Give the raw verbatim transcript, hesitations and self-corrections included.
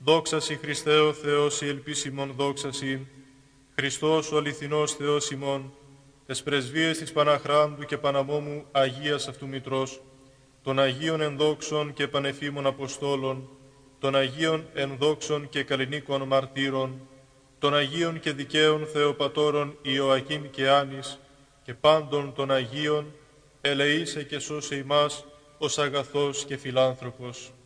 Δόξασι Χριστέ ο Θεός η ελπίσιμον δόξασι, Χριστός ο αληθινός Θεός ημών, τες πρεσβείες της Παναχράντου και Παναμόμου Αγίας αυτού Μητρός, των Αγίων ενδόξων και πανεφήμων Αποστόλων, των Αγίων ενδόξων και καλλινίκων μαρτύρων, των Αγίων και δικαίων Θεοπατώρων Ιωακήμ και Άνης, και πάντων των Αγίων, ελεήσε και σώσε ημάς ως αγαθός και φιλάνθρωπος.